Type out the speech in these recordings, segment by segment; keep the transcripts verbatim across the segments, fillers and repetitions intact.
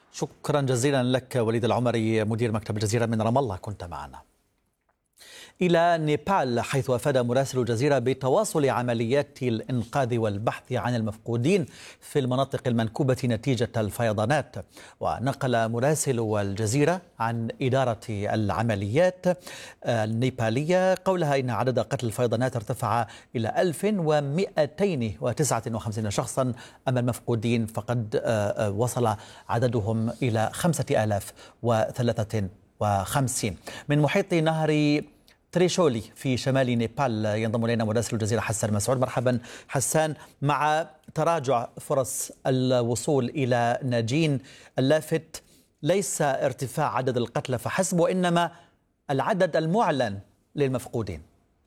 شكرا جزيلا لك وليد العمري مدير مكتب الجزيرة من رام الله، كنت معنا. إلى نيبال، حيث أفاد مراسل الجزيرة بتواصل عمليات الإنقاذ والبحث عن المفقودين في المناطق المنكوبة نتيجة الفيضانات. ونقل مراسل الجزيرة عن إدارة العمليات النيبالية قولها إن عدد قتل الفيضانات ارتفع إلى ألف ومئتين وتسعة وخمسين شخصا، أما المفقودين فقد وصل عددهم إلى خمسة آلاف وثلاثة وخمسين. من محيط نهر تريشولي في شمال نيبال ينضم إلينا مراسل الجزيرة حسان مسعود. مرحبا حسان. مع تراجع فرص الوصول إلى ناجين، اللافت ليس ارتفاع عدد القتلى فحسب، وإنما العدد المعلن للمفقودين.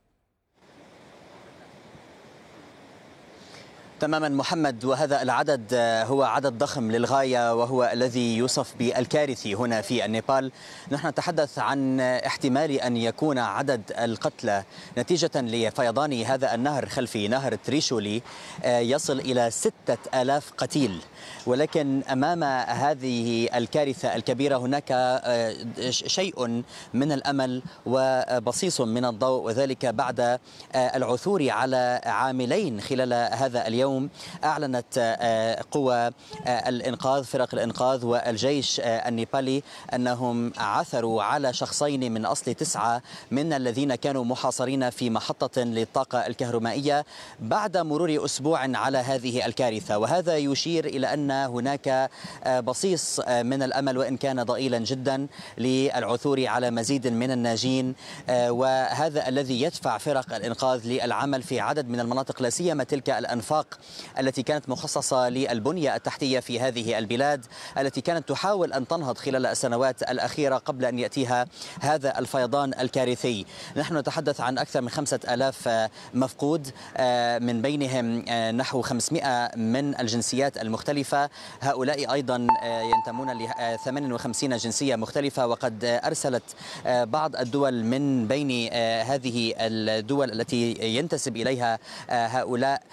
تماما محمد، وهذا العدد هو عدد ضخم للغاية، وهو الذي يوصف بالكارثي هنا في النيبال. نحن نتحدث عن احتمال أن يكون عدد القتلى نتيجة لفيضان هذا النهر خلفي نهر تريشولي يصل إلى ستة آلاف قتيل. ولكن أمام هذه الكارثة الكبيرة هناك شيء من الأمل وبصيص من الضوء، وذلك بعد العثور على عاملين خلال هذا اليوم. أعلنت قوى الإنقاذ، فرق الإنقاذ والجيش النيبالي، أنهم عثروا على شخصين من أصل تسعة من الذين كانوا محاصرين في محطة للطاقة الكهربائية بعد مرور أسبوع على هذه الكارثة. وهذا يشير إلى أن هناك بصيص من الأمل، وإن كان ضئيلا جدا، للعثور على مزيد من الناجين. وهذا الذي يدفع فرق الإنقاذ للعمل في عدد من المناطق، لا سيما تلك الأنفاق التي كانت مخصصة للبنية التحتية في هذه البلاد، التي كانت تحاول أن تنهض خلال السنوات الأخيرة قبل أن يأتيها هذا الفيضان الكارثي. نحن نتحدث عن أكثر من خمسة آلاف مفقود، من بينهم نحو خمسمئة من الجنسيات المختلفة. هؤلاء أيضا ينتمون ل ثمانية وخمسين جنسية مختلفة، وقد أرسلت بعض الدول من بين هذه الدول التي ينتسب إليها هؤلاء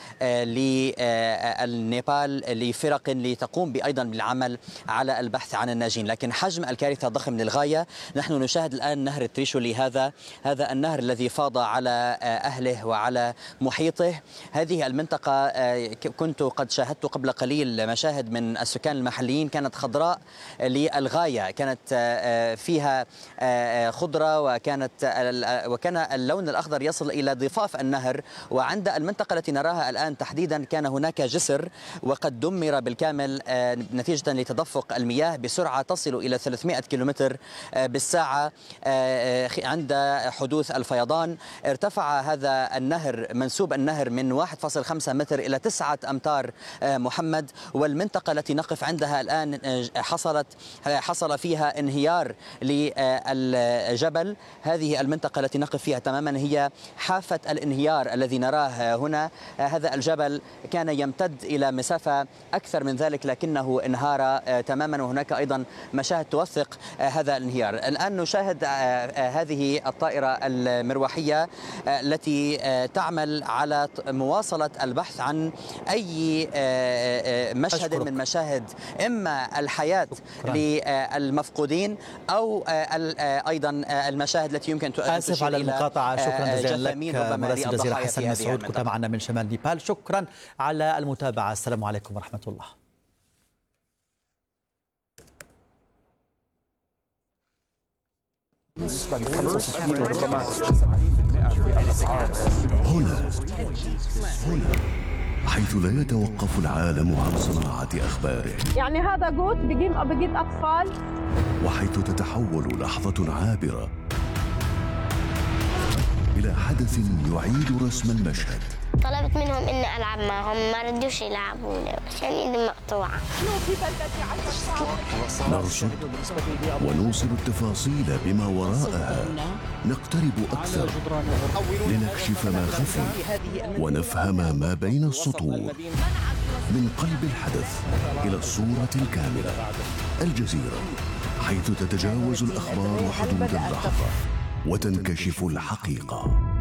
للنيبال لفرق لتقوم أيضا بالعمل على البحث عن الناجين. لكن حجم الكارثة ضخم للغاية. نحن نشاهد الآن نهر تريشولي، هذا هذا النهر الذي فاض على أهله وعلى محيطه. هذه المنطقة كنت قد شاهدت قبل قليل مشاهد من السكان المحليين، كانت خضراء للغاية، كانت فيها خضرة، وكانت وكان اللون الأخضر يصل إلى ضفاف النهر. وعند المنطقة التي نراها الآن تحديدا كان هناك جسر وقد دمر بالكامل نتيجة لتدفق المياه بسرعة تصل إلى ثلاثمئة كيلومتر بالساعة. عند حدوث الفيضان ارتفع هذا النهر، منسوب النهر، من واحد فاصلة خمسة متر إلى تسعة أمتار محمد. والمنطقة التي نقف عندها الآن حصلت حصل فيها انهيار للجبل. هذه المنطقة التي نقف فيها تماما هي حافة الانهيار الذي نراه هنا. هذا الجبل كان يمتد إلى مسافة أكثر من ذلك، لكنه انهار تماما، وهناك أيضا مشاهد توثق هذا الانهيار. الآن نشاهد هذه الطائرة المروحية التي تعمل على مواصلة البحث عن أي مشهد من مشاهد إما الحياة للمفقودين أو أيضا المشاهد التي يمكن تؤدي آسف على المقاطعة. شكرا جزيلا لك مراسل الجزيرة حسن مسعود، كنت معنا من شمال نيبال. شكرا على المتابعة. السلام عليكم ورحمة الله. هنا هنا حيث لا يتوقف العالم عن صناعة أخباره، يعني هذا جوت بجيب بجيب أطفال، وحيث تتحول لحظة عابرة إلى حدث يعيد رسم المشهد. طلبت منهم إني ألعب معهم، ما ردوش يلعبوني عشان إيدي مقطوعة. نرصد ونوصل التفاصيل بما وراءها، نقترب أكثر لنكشف ما خفي ونفهم ما بين السطور. من قلب الحدث إلى الصورة الكاملة، الجزيرة، حيث تتجاوز الأخبار حدود اللحظة وتنكشف الحقيقة.